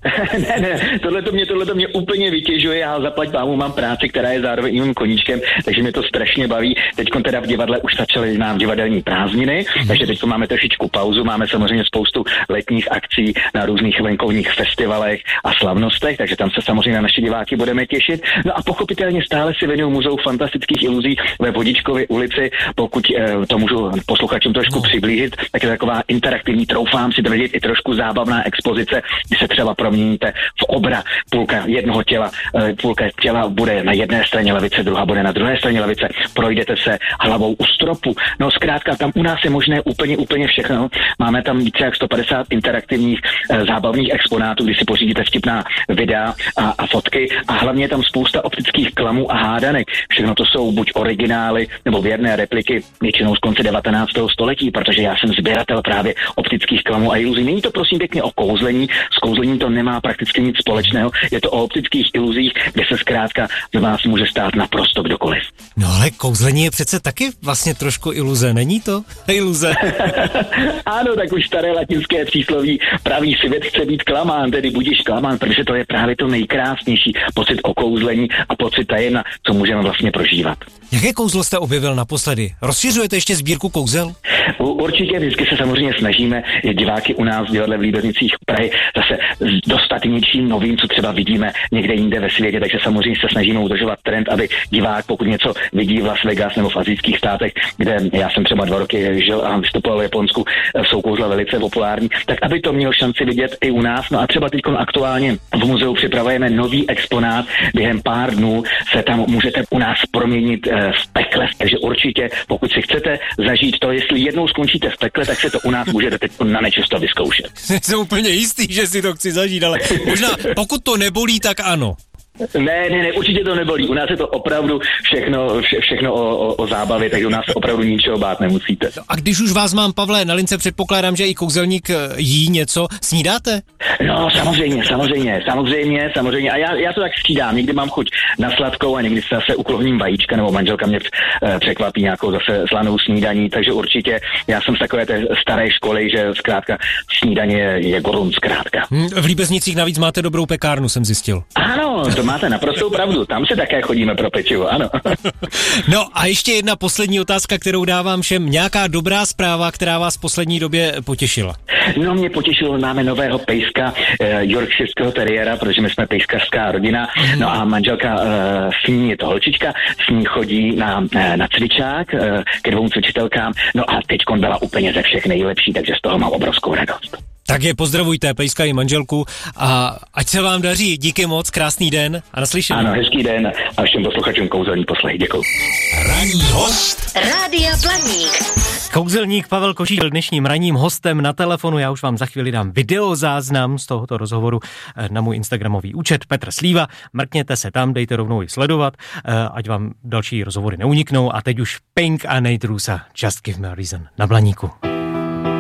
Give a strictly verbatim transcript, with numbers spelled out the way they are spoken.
ne, ne, tohleto mě, tohleto mě úplně vytěžuje, já zaplať pámu mám práci, která je zároveň i mým koníčkem, takže mě to strašně baví. Teďko teda v divadle už začaly nám divadelní prázdniny, mm. takže teďko máme trošičku pauzu, máme samozřejmě spoustu letních akcí na různých venkovních festivalech a slavnostech, takže tam se samozřejmě na naše diváky budeme těšit. No a pochopitelně stále si věnuju Muzeu fantastických iluzí ve Vodičkově ulici, pokud eh, to můžu posluchačům trošku no. přiblížit, tak je taková interaktivní, troufám si tvrdit, i trošku zábavná expozice, kdy se třeba proměníte v obra, půlka jednoho těla, eh, půlka těla bude na jedné straně levice, druhá bude na druhé straně levice, projdete se hlavou u stropu. No zkrátka, tam u nás je možné úplně, úplně všechno. Máme tam více jak sto padesát interaktivních e, zábavných exponátů, kdy si pořídíte vtipná videa a, a fotky a hlavně je tam spousta optických klamů a hádanek. Všechno to jsou buď originály nebo věrné repliky, většinou z konce devatenáctého století, protože já jsem sběratel právě optických klamů a iluzí. Není to prosím pěkně o kouzlení, s kouzlením to nemá prakticky nic společného, je to o optických iluzích, kde se zkrátka z vás může stát naprosto kdokoliv. No ale kouzlení je přece taky vlastně trošku iluze, není to? Iluze. Ano, tak už staré latinské přísloví praví svět chce být klamán, tedy budiš klamán, protože to je právě to nejkrásnější pocit okouzlení a pocit tajemna, co můžeme vlastně prožívat. Jaké kouzlo jste objevil naposledy? Rozšiřujete ještě sbírku kouzel? Určitě, vždycky se samozřejmě snažíme diváky u nás v divadle v Líbeznicích Prahy zase dostat něčím novým, co třeba vidíme někde jinde ve světě, takže samozřejmě se snažíme udržovat trend, aby divák, pokud něco vidí v Las Vegas nebo v azijských státech, kde já jsem třeba dva roky žil a vystupoval v Japonsku, jsou kouzla velice populární, tak aby to měl šanci vidět i u nás. No a třeba teď aktuálně v muzeu připravujeme nový exponát, během pár dnů se tam můžete u nás proměnit v pekle, takže určitě, pokud si chcete zažít to, jestli jednou skončíte v pekle, tak se to u nás můžete teď na nečisto vyzkoušet. Jsem úplně jistý, že si to chci zažít, ale možná pokud to nebolí, tak ano. Ne, ne, ne, určitě to nebolí. U nás je to opravdu všechno, vše, všechno o, o, o zábavě, takže u nás opravdu ničeho bát nemusíte. A když už vás mám, Pavle, na lince, předpokládám, že i kouzelník jí něco. Snídáte? No, samozřejmě, samozřejmě, samozřejmě, samozřejmě. A já, já to tak střídám. Někdy mám chuť na sladkou a někdy se zase uklohním vajíčka, nebo manželka mě překvapí nějakou zase slanou snídaní, takže určitě já jsem z takové té staré školy, že zkrátka snídaně je, je gorun zkrátka. Hmm, v Líbeznicích navíc máte dobrou pekárnu, jsem zjistil. Ano, to máte naprostou pravdu, tam se také chodíme pro pečivo, ano. No a ještě jedna poslední otázka, kterou dávám všem. Nějaká dobrá zpráva, která vás v poslední době potěšila? No, mě potěšilo, máme nového pejska, eh, Yorkshireského teriéra, protože my jsme pejskařská rodina, no a manželka eh, s ní je to holčička, s ní chodí na, eh, na cvičák eh, ke dvou cvičitelkám, no a teďkon byla úplně ze všech nejlepší, takže z toho mám obrovskou radost. Tak je pozdravujte, pejska i manželku a ať se vám daří. Díky moc, krásný den a naslyšenou. Ano, hezký den a všem posluchačům kouzelní poslech. Děkuji. Ranní host Rádia Blaník. Kouzelník Pavel Košík byl dnešním ranním hostem na telefonu. Já už vám za chvíli dám videozáznam z tohoto rozhovoru na můj instagramový účet Petr Slíva. Mrkněte se tam, dejte rovnou i sledovat, ať vám další rozhovory neuniknou. A teď už Pink a Nate Rusa, Just Give Me a Reason na Blaníku.